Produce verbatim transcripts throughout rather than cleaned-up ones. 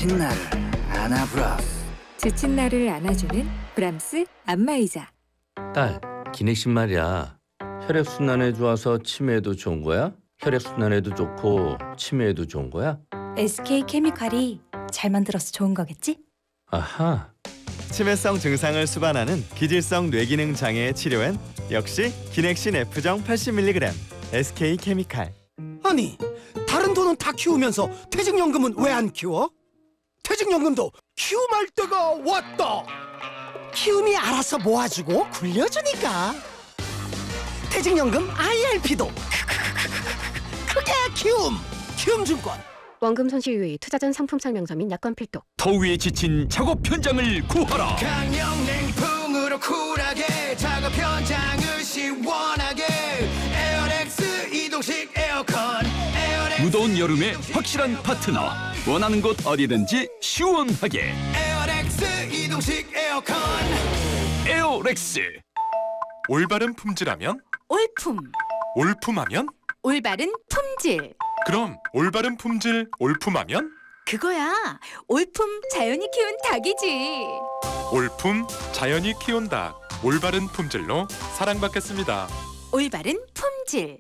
지친 나를 안아브라스. 지친 나를 안아주는 브람스 안마의자. 딸, 기내식 말이야. 혈액순환에 좋아서 치매에도 좋은 거야? 혈액순환에도 좋고 치매에도 좋은 거야? 에스케이케미칼이 잘 만들어서 좋은 거겠지? 아하. 치매성 증상을 수반하는 기질성 뇌기능 장애의 치료엔 역시 기넥신 F정 팔십 밀리그램 에스케이케미칼. 아니, 다른 돈은 다 키우면서 퇴직연금은 왜 안 키워? 퇴직연금도 키움할 때가 왔다. 키움이 알아서 모아주고 굴려주니까. 퇴직연금 아이알피도 크게 키움. 키움증권. 원금 손실 유의, 투자 전 상품 설명서 및 약관 필독. 더위에 지친 작업 현장을 구하라. 강력 냉풍으로 쿨하게 작업 현장을 시원하게 에어렉스 이동식 에어컨. 에어렉스 무더운 여름에 확실한 파트너. 원하는 곳 어디든지 시원하게. 에어렉스 이동식 에어컨. 에어렉스. 올바른 품질하면? 올품. 올품하면? 올바른 품질. 그럼 올바른 품질 올품하면? 그거야. 올품 자연이 키운 닭이지. 올품 자연이 키운 닭. 올바른 품질로 사랑받겠습니다. 올바른 품질.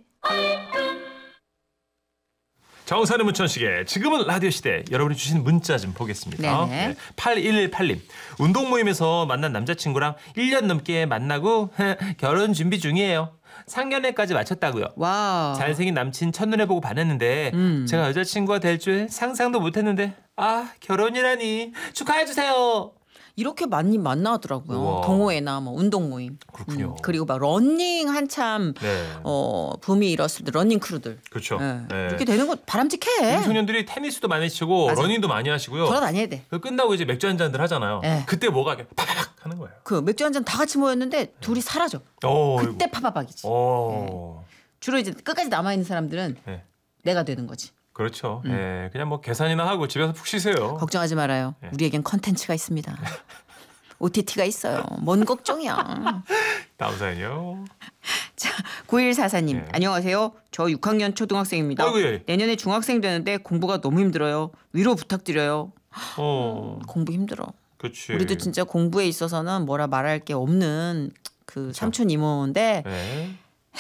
정선의 문천식의 지금은 라디오 시대. 여러분이 주신 문자 좀 보겠습니다. 네, 팔일일팔 님. 운동 모임에서 만난 남자친구랑 일 년 넘게 만나고 결혼 준비 중이에요. 상견례까지 마쳤다고요. 와. 잘생긴 남친 첫눈에 보고 반했는데 음. 제가 여자친구가 될 줄 상상도 못했는데 아, 결혼이라니. 축하해주세요. 이렇게 많이 만나더라고요. 우와. 동호회나 뭐 운동 모임. 그렇군요. 음, 그리고 막 러닝 한참 네. 어, 붐이 일었을 때 러닝 크루들. 그렇죠. 네. 네. 이렇게 되는 거 바람직해. 청년들이 테니스도 많이 치고 맞아. 러닝도 많이 하시고요. 돌아다녀야 돼. 그 끝나고 이제 맥주 한 잔들 하잖아요. 네. 그때 뭐가 이렇게 파바박 하는 거예요. 그 맥주 한 잔 다 같이 모였는데 둘이 사라져. 오, 그때 파바박이지. 오. 네. 주로 이제 끝까지 남아 있는 사람들은 네. 내가 되는 거지. 그렇죠. 음. 예, 그냥 뭐 계산이나 하고 집에서 푹 쉬세요. 걱정하지 말아요. 네. 우리에겐 컨텐츠가 있습니다. 오티티가 있어요. 뭔 걱정이야. 다음 사연이요. 자, 구일사사 님. 네. 안녕하세요. 저 육 학년 초등학생입니다. 아이고, 예. 내년에 중학생 되는데 공부가 너무 힘들어요. 위로 부탁드려요. 어, 공부 힘들어. 그렇지. 우리도 진짜 공부에 있어서는 뭐라 말할 게 없는 그 삼촌 이모인데 네.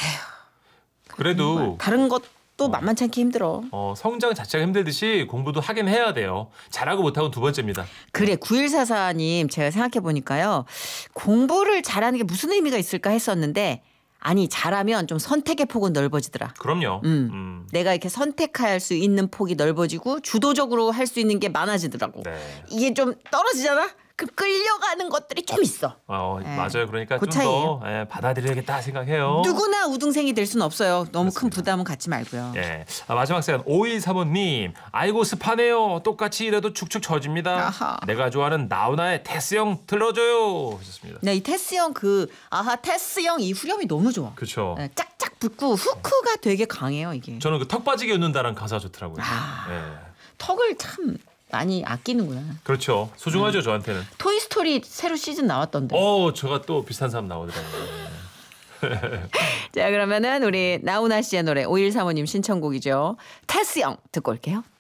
그래도 다른 것도 만만치 않게 힘들어. 어, 성장 자체가 힘들듯이 공부도 하긴 해야 돼요. 잘하고 못하고 두 번째입니다. 그래, 구일사사 님 제가 생각해 보니까요. 공부를 잘하는 게 무슨 의미가 있을까 했었는데 아니, 잘하면 좀 선택의 폭은 넓어지더라. 그럼요. 음. 음. 내가 이렇게 선택할 수 있는 폭이 넓어지고 주도적으로 할 수 있는 게 많아지더라고. 네. 이게 좀 떨어지잖아? 그럼 끌려가는 것들이 좀 있어. 어, 네. 맞아요. 그러니까 그 좀 더 차이예요. 예, 받아들여야겠다 생각해요. 누구나 우등생이 될 수는 없어요. 너무 그렇습니다. 큰 부담은 갖지 말고요. 예. 아, 마지막 사연 오이삼오 님. 아이고 습하네요. 똑같이 일해도 축축 처집니다. 아하. 내가 좋아하는 나훈아의 테스형 틀어줘요. 하셨습니다. 네, 이 테스 형 그 아하 테스 형 이 후렴이 너무 좋아. 그렇죠. 네, 짝짝 붙고 후크가 되게 강해요 이게. 저는 그 턱 빠지게 웃는다는 가사 좋더라고요. 아. 예. 턱을 참 많이 아끼는구나. 그렇죠. 소중하죠, 저한테는. 토이스토리 새로 시즌 나왔던데. 어, 제가 또 비슷한 사람 나오더라고요. 자, 그러면은 우리 나훈아 씨의 노래 오일삼오 님 신청곡이죠. 테스 형 듣고 올게요.